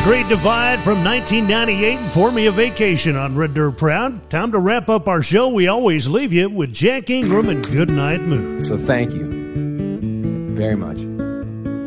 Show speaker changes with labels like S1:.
S1: Great Divide from 1998 and Pour Me a Vacation on Red Dirt Proud. Time to wrap up our show. We always leave you with Jack Ingram and Goodnight Moon.
S2: So thank you very much.